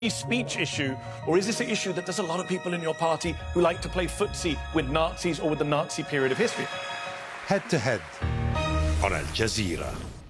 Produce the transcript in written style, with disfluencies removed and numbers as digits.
speech issue, or is this an issue that there's a lot of people in your party who like to play footsie with Nazis or with the Nazi period of history? Head to head on Al Jazeera.